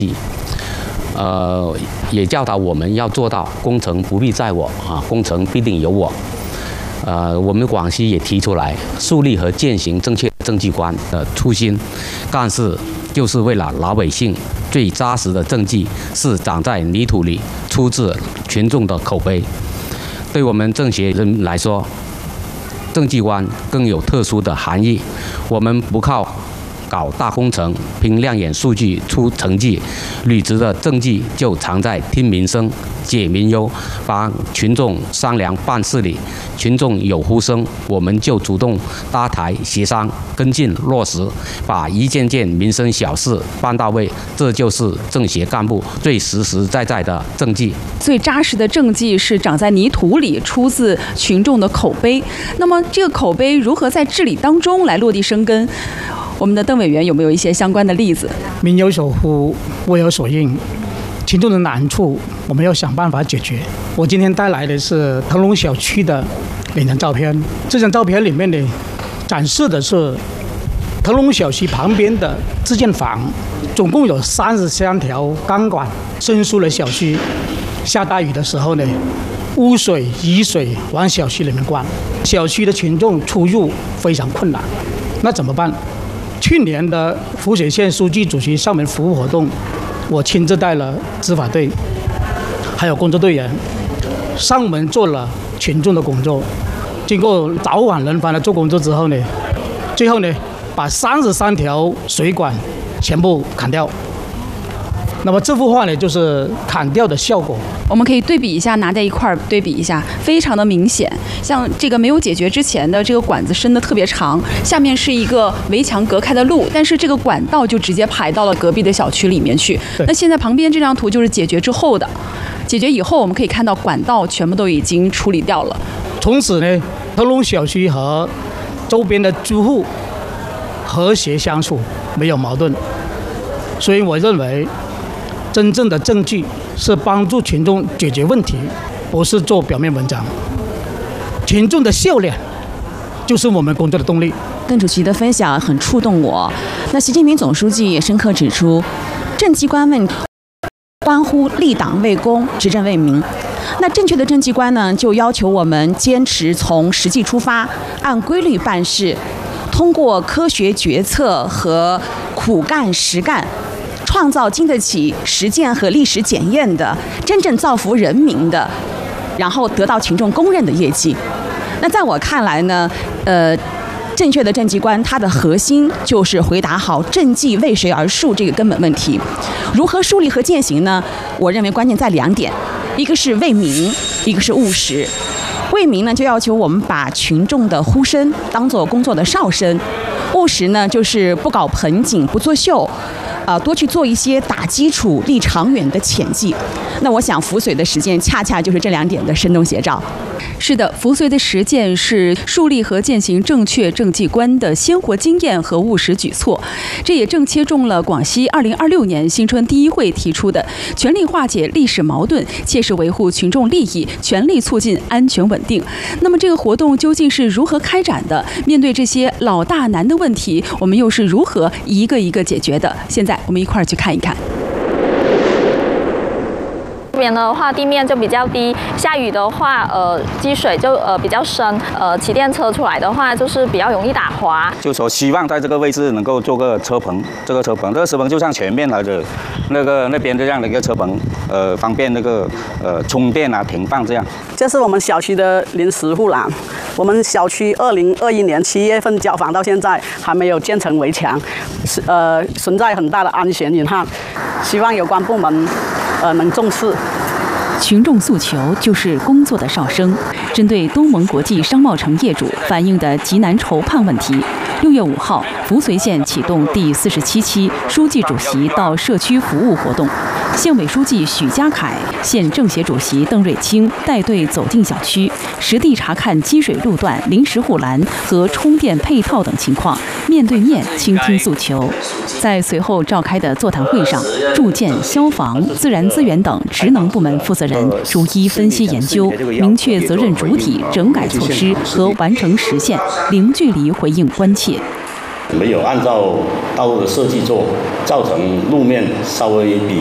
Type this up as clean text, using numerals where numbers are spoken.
也教导我们要做到工程不必在我啊，工程必定有我。我们广西也提出来树立和践行正确政绩观的初心，干事就是为了老百姓。最扎实的政绩是长在泥土里，出自群众的口碑。对我们政协人来说，政绩观更有特殊的含义。我们不靠搞大工程，凭亮眼数据出成绩，履职的政绩就藏在听民生、解民忧、帮群众商量办事里。群众有呼声，我们就主动搭台协商、跟进落实，把一件件民生小事办到位。这就是政协干部最实实在在的政绩。 最扎实的政绩是长在泥土里，出自群众的口碑。那么这个口碑如何在治理当中来落地生根？我们的邓委员有没有一些相关的例子？ 民有所呼，为有所应，群众的难处我们要想办法解决。我今天带来的是腾龙小区的2张照片，这张照片里面呢，展示的是腾龙小区旁边的自建房，总共有33条钢管伸出了小区。下大雨的时候呢，污水、雨水往小区里面灌，小区的群众出入非常困难。那怎么办？去年的福水县书记主席上门服务活动，我亲自带了执法队，还有工作队员上门做了群众的工作。经过早晚轮番的做工作之后呢，最后呢，把33条水管全部砍掉。那么这幅画呢，就是砍掉的效果。 我们可以对比一下，拿在一块儿对比一下，非常的明显。像这个没有解决之前的这个管子伸得特别长，下面是一个围墙隔开的路，但是这个管道就直接排到了隔壁的小区里面去。那现在旁边这张图就是解决之后的，解决以后我们可以看到管道全部都已经处理掉了。 从此呢，腾龙小区和周边的住户和谐相处，没有矛盾。所以我认为，真正的政绩是帮助群众解决问题，不是做表面文章。群众的笑脸就是我们工作的动力。 邓主席的分享很触动我。那习近平总书记也深刻指出，政绩观问关乎立党为公、执政为民。那正确的政绩观呢，就要求我们坚持从实际出发，按规律办事，通过科学决策和苦干实干，创造经得起实践和历史检验的、真正造福人民的，然后得到群众公认的业绩。那在我看来呢，正确的政绩观，它的核心就是回答好政绩为谁而树这个根本问题。如何树立和践行呢？我认为关键在2点，一个是为民，一个是务实。为民呢，就要求我们把群众的呼声当作工作的哨声；务实呢，就是不搞盆景，不作秀。多去做一些打基础、立长远的潜计。那我想，福绥的实践恰恰就是这2点的生动写照。 是的，福绥的实践是树立和践行正确政绩观的鲜活经验和务实举措，这也正切中了广西2026年新春第一会提出的全力化解历史矛盾，切实维护群众利益，全力促进安全稳定。那么这个活动究竟是如何开展的？面对这些老大难的问题，我们又是如何一个一个解决的？现在我们一块儿去看一看。 这边的话，地面就比较低，下雨的话，积水就比较深，骑电车出来的话，就是比较容易打滑。 就说希望在这个位置能够做个车棚，这个车棚就像前面来的那边这样的一个车棚，方便那个充电啊、停放这样。 这是我们小区的临时护栏。我们小区2021年7月份交房到现在还没有建成围墙，存在很大的安全隐患，希望有关部门能重视。 群众诉求就是工作的哨声。针对东盟国际商贸城业主反映的极难筹判问题，6月5号，福绥县启动第47期书记主席到社区服务活动。县委书记许家凯、县政协主席邓瑞清带队走进小区，实地查看积水路段、临时护栏和充电配套等情况，面对面倾听诉求。在随后召开的座谈会上，住建、消防、自然资源等职能部门负责人逐一分析研究，明确责任主体、整改措施和完成实现，零距离回应关切。 没有按照道路的设计做，造成路面稍微比